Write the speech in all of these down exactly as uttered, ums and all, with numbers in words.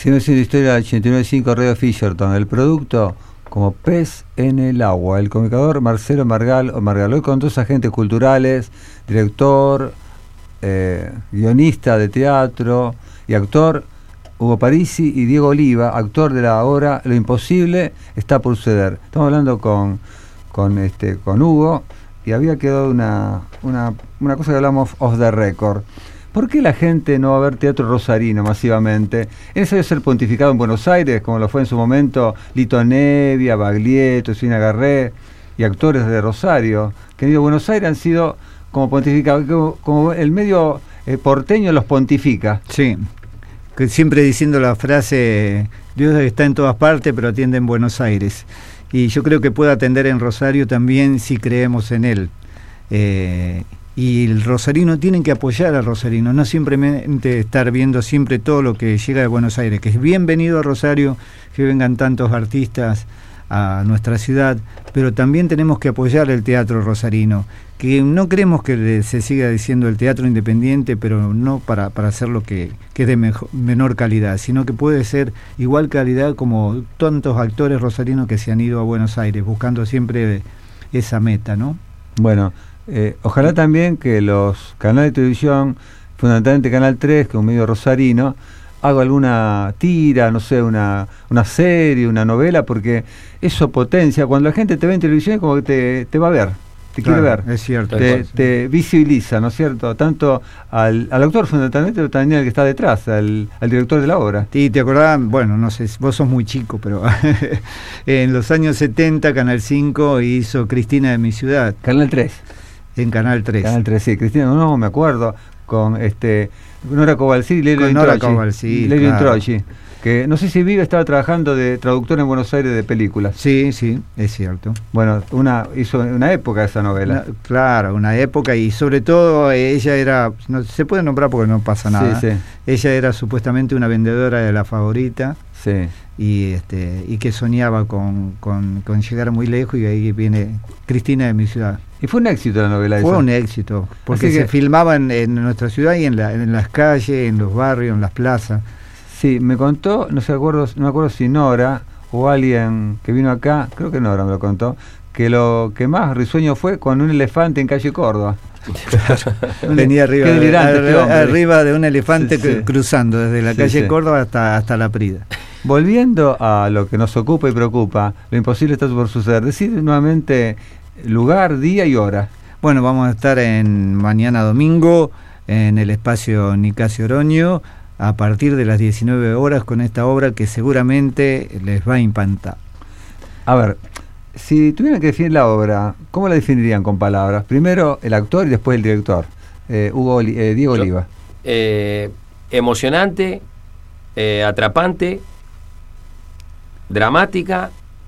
Siendo siendo historia ochenta y nueve punto cinco Radio Fisherton, el producto como pez en el agua. El comunicador Marcelo Margal, o Margal, hoy con dos agentes culturales, director, eh, guionista de teatro y actor, Hugo Parisi y Diego Oliva, actor de la obra Lo Imposible está por suceder. Estamos hablando con, con, este, con Hugo y había quedado una, una, una cosa que hablamos off the record. ¿Por qué la gente no va a ver teatro rosarino masivamente? ¿Es necesario ser pontificado en Buenos Aires, como lo fue en su momento Lito Nevia, Baglietto, Sina Garré y actores de Rosario, que han ido a Buenos Aires, han sido como pontificados, como, como el medio eh, porteño los pontifica? Sí, que siempre diciendo la frase, Dios está en todas partes, pero atiende en Buenos Aires. Y yo creo que puede atender en Rosario también si creemos en él. Eh, Y el rosarino, tienen que apoyar al rosarino, no simplemente estar viendo siempre todo lo que llega de Buenos Aires, que es bienvenido a Rosario, que vengan tantos artistas a nuestra ciudad, pero también tenemos que apoyar el teatro rosarino, que no queremos que se siga diciendo el teatro independiente, pero no para, para hacer lo que, que es de mejor, menor calidad, sino que puede ser igual calidad como tantos actores rosarinos que se han ido a Buenos Aires, buscando siempre esa meta, ¿no? Bueno, Eh, ojalá también que los canales de televisión, fundamentalmente Canal tres, que es un medio rosarino, haga alguna tira, no sé, una, una serie, una novela, porque eso potencia. Cuando la gente te ve en televisión, es como que te, te va a ver, te claro, quiere ver. Es cierto. Te, te visibiliza, ¿no es cierto? Tanto al, al autor, fundamentalmente, pero también al que está detrás, al, al director de la obra. Sí, te acordás, bueno, no sé, vos sos muy chico, pero en los años setenta, Canal cinco hizo Cristina de mi ciudad. Canal tres. En Canal tres. Canal tres, sí. Cristina, no, me acuerdo, con este Nora Cobalcí y Lelio Introchi. Lelio Introchi, que no sé si vive, estaba trabajando de traductor en Buenos Aires de películas. Sí, sí, es cierto. Bueno, una hizo una época esa novela. Una, claro, una época, y sobre todo ella era, no se puede nombrar porque no pasa nada. Sí, sí. Ella era supuestamente una vendedora de La Favorita. Sí. Y este y que soñaba con, con, con llegar muy lejos, y ahí viene Cristina de mi ciudad. Y fue un éxito la novela esa. Fue un éxito, porque Así se que filmaba en, en nuestra ciudad y en, la, en las calles, en los barrios, en las plazas. Sí, me contó, no sé, acuerdo, no me acuerdo si Nora o alguien que vino acá, creo que Nora me lo contó, que lo que más risueño fue con un elefante en calle Córdoba. Venía arriba, Qué delirante de, este hombre. arriba de un elefante Sí, sí. cruzando desde la Sí, calle sí. Córdoba hasta, hasta La Prida. Volviendo a lo que nos ocupa y preocupa, Lo Imposible está por suceder. Decir nuevamente lugar, día y hora. Bueno, vamos a estar en mañana domingo en el espacio Nicasio Oroño a partir de las diecinueve horas con esta obra que seguramente les va a impactar. A ver, si tuvieran que definir la obra, ¿cómo la definirían con palabras? Primero el actor y después el director. Eh, Hugo Oli- eh, Diego Yo, Oliva. Eh, emocionante, eh, atrapante, dramática,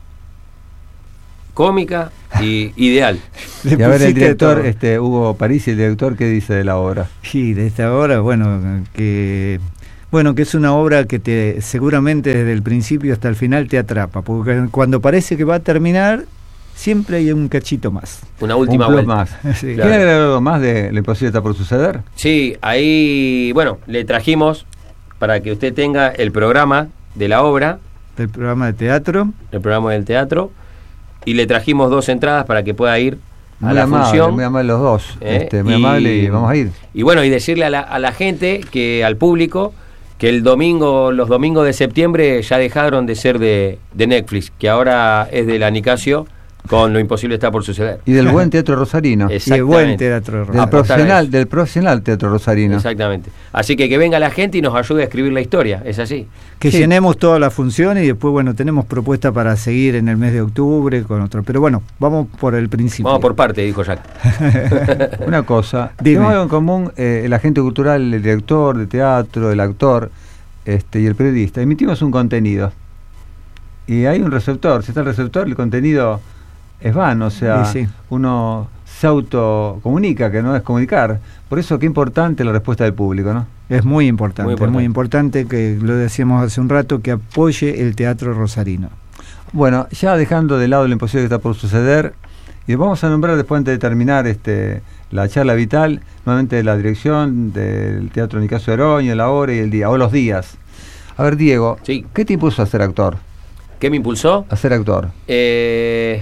cómica y ideal. Y a ver el director, este Hugo Parisi, el director, ¿qué dice de la obra? Sí, de esta obra, bueno, que bueno que es una obra que te seguramente desde el principio hasta el final te atrapa, porque cuando parece que va a terminar, siempre hay un cachito más. Una última Un plus vuelta. más. Sí. ¿Quiere Claro. agregar algo más de Lo Imposible está por suceder? Sí, ahí, bueno, le trajimos para que usted tenga el programa de la obra, El programa de teatro. el programa del teatro, y le trajimos dos entradas para que pueda ir a Muy la amable, función. muy amable los dos. ¿eh? Este, muy y, amable y vamos a ir. Y bueno, y decirle a la, a la gente, que al público, que el domingo, los domingos de septiembre ya dejaron de ser de, de Netflix, que ahora es de la Nicasio, con Lo Imposible está por suceder. Y del buen teatro rosarino. Es- Y el buen Exactamente. teatro. Del Apostar a profesional, eso. del profesional teatro rosarino. Exactamente. Así que que venga la gente y nos ayude a escribir la historia, es así. Que Sí. llenemos todas las funciones y después, bueno, tenemos propuestas para seguir en el mes de octubre con otro. Pero bueno, vamos por el principio. Vamos por parte, dijo Jack. Una cosa, Dime. tenemos algo en común, eh, el agente cultural, el director de teatro, el actor este, y el periodista. Emitimos un contenido y hay un receptor. Si está el receptor, el contenido es vano, o sea, Sí, sí. uno se autocomunica, que no es comunicar. Por eso qué importante la respuesta del público, ¿no? Es muy importante, Muy es muy importante. importante que lo decíamos hace un rato, que apoye el teatro rosarino. Bueno, ya dejando de lado lo imposible que está por suceder, y vamos a nombrar después antes de terminar este, la charla vital, nuevamente la dirección del Teatro Nicasio Oroño, la hora y el día, o los días. A ver, Diego, Sí. ¿qué te impulsó a ser actor? ¿Qué me impulsó? A ser actor. Eh,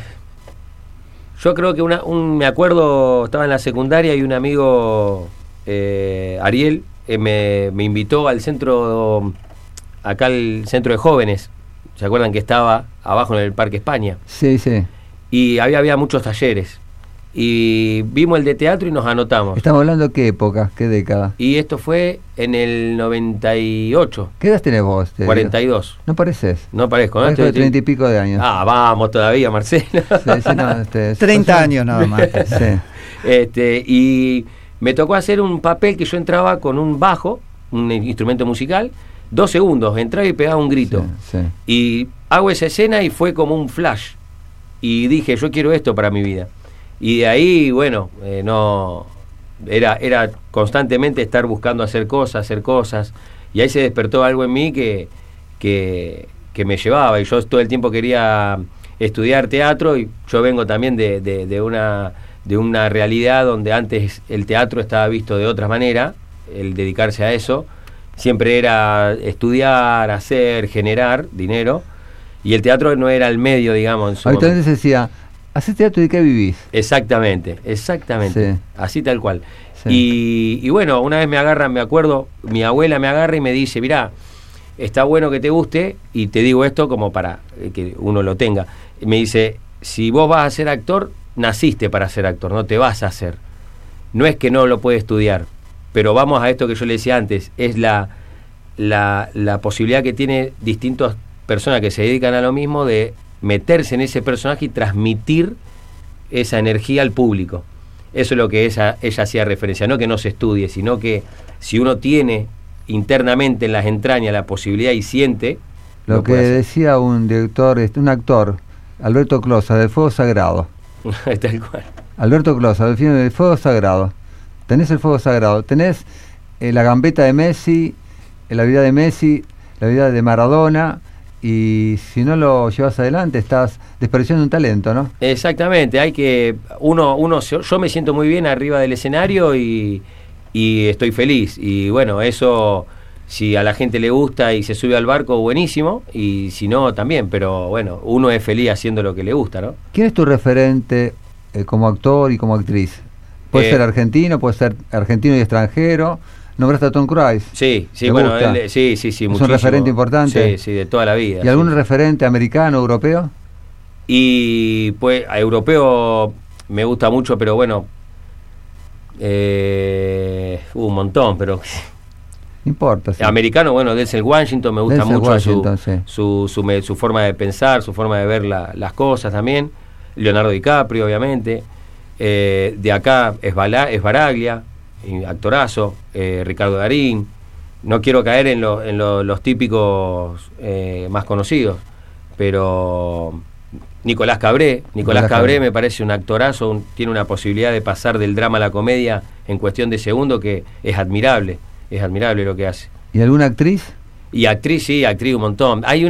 yo creo que una, un, me acuerdo, estaba en la secundaria y un amigo, eh, Ariel, eh, me, me invitó al centro, acá al centro de jóvenes. ¿Se acuerdan que estaba abajo en el Parque España? Sí, sí. Y había, había muchos talleres. Y vimos el de teatro y nos anotamos. Estamos hablando de qué época, qué década. Y esto fue en el noventa y ocho. ¿Qué edad tenés vos? Te cuarenta y digo? dos. No pareces. No parezco, ¿no? Parezco de Estoy- treinta y pico de años. Ah, vamos todavía, Marcelo. Sí, sí, no, este, treinta son- años nada más. Sí. Este, y me tocó hacer un papel que yo entraba con un bajo, un instrumento musical, dos segundos, entraba y pegaba un grito. Sí, sí. Y hago esa escena y fue como un flash. Y dije, yo quiero esto para mi vida. Y de ahí, bueno, eh, no era, era constantemente estar buscando hacer cosas, hacer cosas. Y ahí se despertó algo en mí que, que, que me llevaba. Y yo todo el tiempo quería estudiar teatro, y yo vengo también de, de, de una, de una realidad donde antes el teatro estaba visto de otra manera, el dedicarse a eso. Siempre era estudiar, hacer, generar dinero. Y el teatro no era el medio, digamos, en su Ahorita momento. antes decía, ¿haces teatro y de qué vivís? Exactamente, exactamente. Sí. Así tal cual. Sí. Y, y bueno, una vez me agarran, me acuerdo, mi abuela me agarra y me dice, mirá, está bueno que te guste, y te digo esto como para eh, que uno lo tenga. Me dice, si vos vas a ser actor, naciste para ser actor, no te vas a hacer. No es que no lo puedes estudiar, pero vamos a esto que yo le decía antes, es la, la, la posibilidad que tiene distintas personas que se dedican a lo mismo de meterse en ese personaje y transmitir esa energía al público. Eso es lo que ella, ella hacía referencia, no que no se estudie, sino que si uno tiene internamente en las entrañas la posibilidad y siente, Lo, lo que puede hacer. decía un director, este, un actor, Alberto Closa, del Fuego Sagrado. Tal cual. Alberto Closa, del film del Fuego Sagrado. Tenés el Fuego Sagrado, tenés eh, la gambeta de Messi, eh, la vida de Messi, la vida de Maradona, y si no lo llevas adelante estás desperdiciando un talento, ¿no? Exactamente, hay que uno uno yo me siento muy bien arriba del escenario y, y estoy feliz, y bueno, eso si a la gente le gusta y se sube al barco, buenísimo, y si no también, pero bueno, uno es feliz haciendo lo que le gusta, ¿no? ¿Quién es tu referente eh, como actor y como actriz? Puede Eh, ser argentino, puede ser argentino y extranjero. Nombraste a Tom Cruise. Sí, sí, ¿Te bueno, gusta? él, sí, sí, sí, ¿Es un muchísimo. referente importante? Sí, sí, de toda la vida. ¿Y algún sí. referente americano, europeo? Y pues a europeo me gusta mucho, pero bueno, eh, un montón, pero No importa. sí. americano, bueno, Denzel Washington me gusta Denzel mucho Washington, su, sí. su, su, me- su forma de pensar, su forma de ver la- las cosas también. Leonardo DiCaprio, obviamente. Eh, de acá es, Bala, es Baraglia, y actorazo. eh, Ricardo Darín. No quiero caer en, lo- en lo- los típicos eh, más conocidos, pero Nicolás Cabré. Nicolás, Nicolás Cabré Cabré. me parece un actorazo, un- tiene una posibilidad de pasar del drama a la comedia en cuestión de segundo que es admirable, es admirable lo que hace. ¿Y alguna actriz? Y actriz, sí, actriz un montón. Hay